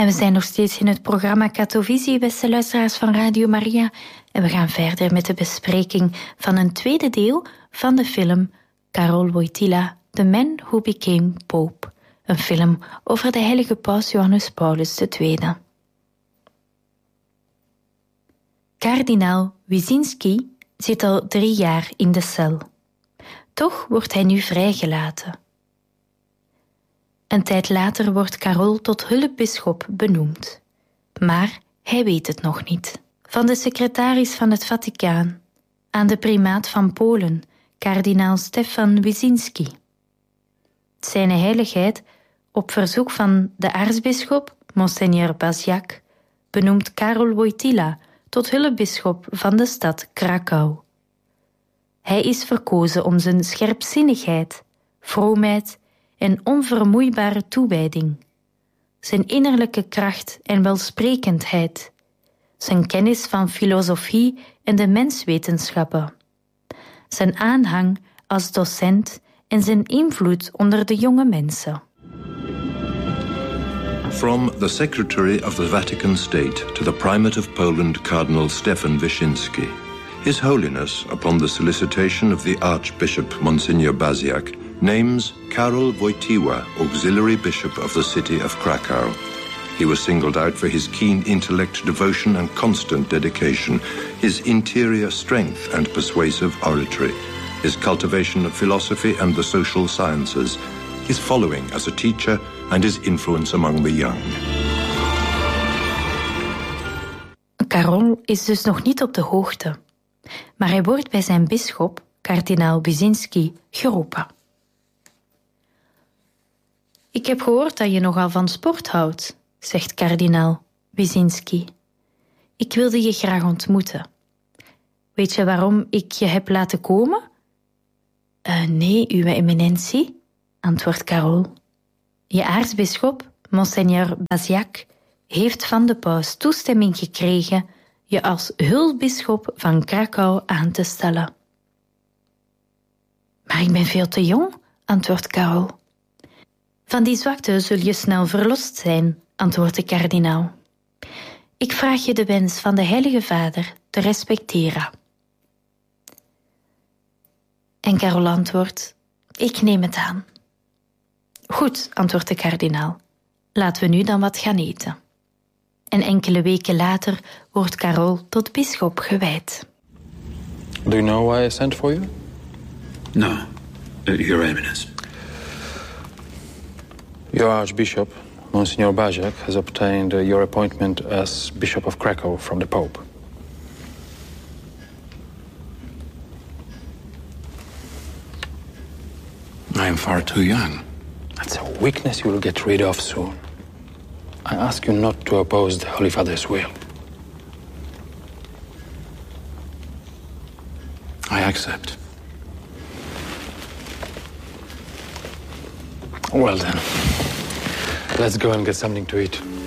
En we zijn nog steeds in het programma Katovisie, beste luisteraars van Radio Maria. En we gaan verder met de bespreking van een tweede deel van de film Karol Wojtyła, The Man Who Became Pope. Een film over de heilige paus Johannes Paulus II. Kardinaal Wyszynski zit al 3 jaar in de cel. Toch wordt hij nu vrijgelaten. Een tijd later wordt Karol tot hulpbisschop benoemd. Maar hij weet het nog niet. Van de secretaris van het Vaticaan aan de primaat van Polen, kardinaal Stefan Wyszynski. Zijn heiligheid, op verzoek van de aartsbisschop, Monseigneur Baziak, benoemt Karol Wojtyła tot hulpbisschop van de stad Krakau. Hij is verkozen om zijn scherpzinnigheid, vroomheid en onvermoeibare toewijding, zijn innerlijke kracht en welsprekendheid, zijn kennis van filosofie en de menswetenschappen, zijn aanhang als docent en zijn invloed onder de jonge mensen. From the Secretary of the Vatican State to the Primate of Poland, Cardinal Stefan Wyszynski, His Holiness, upon the solicitation of the Archbishop Monsignor Baziak, names Karol Wojtyła Auxiliary Bishop of the city of Krakow. He was singled out for his keen intellect, devotion and constant dedication, his interior strength and persuasive oratory, his cultivation of philosophy and the social sciences, his following as a teacher and his influence among the young. Karol is dus nog niet op de hoogte, maar hij wordt bij zijn bisschop, kardinaal Wyszynski, geroepen. Ik heb gehoord dat je nogal van sport houdt, zegt kardinaal Wyszynski. Ik wilde je graag ontmoeten. Weet je waarom ik je heb laten komen? Nee, uw eminentie, antwoordt Karol. Je aartsbisschop, Monseigneur Baziak, heeft van de paus toestemming gekregen je als hulpbisschop van Krakau aan te stellen. Maar ik ben veel te jong, antwoordt Karol. Van die zwakte zul je snel verlost zijn, antwoordt de kardinaal. Ik vraag je de wens van de Heilige Vader te respecteren. En Karol antwoordt, ik neem het aan. Goed, antwoordt de kardinaal. Laten we nu dan wat gaan eten. En enkele weken later wordt Karol tot bisschop gewijd. Do you know why I sent for you? No, Your Eminence. Your Archbishop, Monsignor Baziak, has obtained your appointment as Bishop of Krakow from the Pope. I am far too young. That's a weakness you will get rid of soon. I ask you not to oppose the Holy Father's will. I accept. Well then, let's go and get something to eat.